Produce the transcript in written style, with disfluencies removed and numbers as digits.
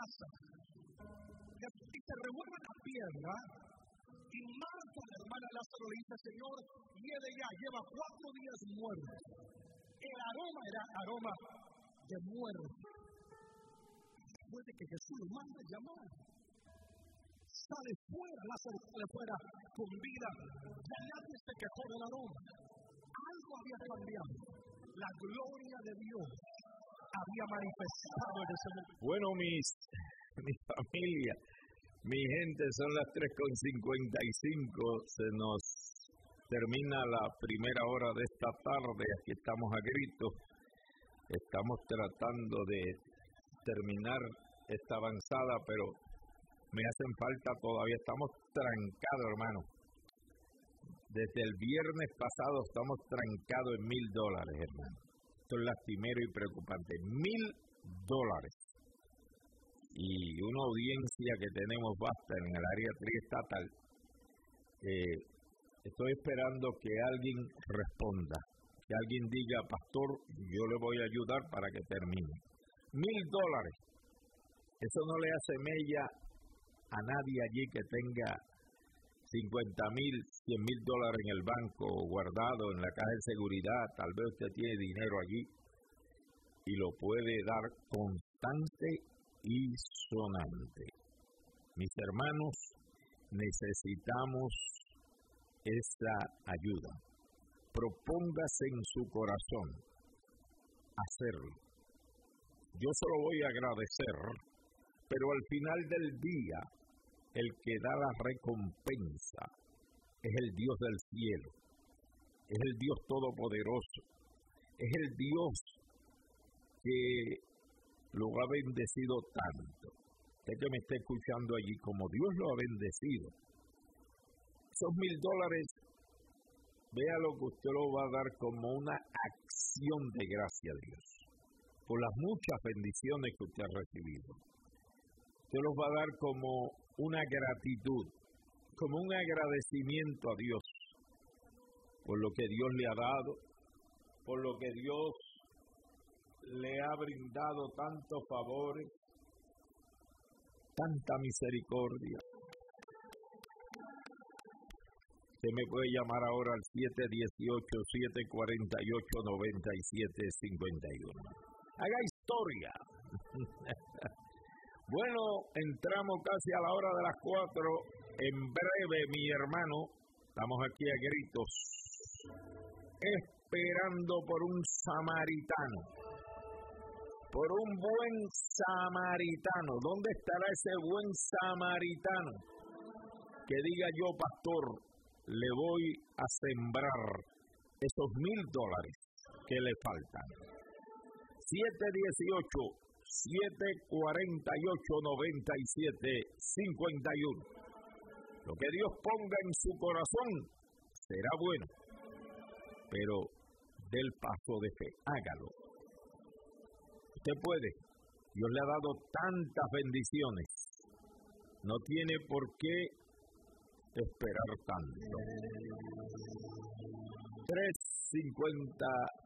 casa. Y se revuelve la piedra. Y Marta, la hermana de Lázaro, le dice: Señor, viene ya, lleva 4 días muerto. El aroma era aroma de muerte. Después de que Jesús lo manda a llamar, sale fuera, Lázaro sale fuera con vida. Ya nadie se quejó del aroma. Algo había cambiado. La gloria de Dios había manifestado en ese momento. Bueno, mi familia, mi gente, son las 3:55. Se nos termina la primera hora de esta tarde. Aquí estamos a gritos. Estamos tratando de terminar esta avanzada, pero me hacen falta todavía. Estamos trancados, hermano. Desde el viernes pasado estamos trancados en $1,000, hermano. Esto es lastimero y preocupante. $1,000. Y una audiencia que tenemos vasta en el área triestatal. Estoy esperando que alguien responda. Que alguien diga: pastor, yo le voy a ayudar para que termine. $1,000. Eso no le hace mella a nadie allí que tenga $50,000, $100,000 en el banco guardado en la caja de seguridad. Tal vez usted tiene dinero allí y lo puede dar constante y sonante. Mis hermanos, necesitamos esa ayuda. Propóngase en su corazón hacerlo. Yo solo voy a agradecer, pero al final del día, el que da la recompensa es el Dios del cielo, es el Dios todopoderoso, es el Dios que lo ha bendecido tanto. Usted que me está escuchando allí, como Dios lo ha bendecido, esos $1,000, véalo que usted lo va a dar como una acción de gracia a Dios, por las muchas bendiciones que usted ha recibido. Usted los va a dar como una gratitud, como un agradecimiento a Dios, por lo que Dios le ha dado, por lo que Dios le ha brindado tantos favores, tanta misericordia. Usted me puede llamar ahora al 718-748-9751. Haga historia. Bueno, entramos casi a la hora de las 4. En breve, mi hermano, estamos aquí a gritos, esperando por un samaritano, por un buen samaritano. ¿Dónde estará ese buen samaritano? Que diga: yo, pastor, le voy a sembrar esos $1,000 que le faltan. 718-748-9751. Lo que Dios ponga en su corazón será bueno, pero del paso de fe, hágalo. Usted puede. Dios le ha dado tantas bendiciones. No tiene por qué esperar tanto. 3:55.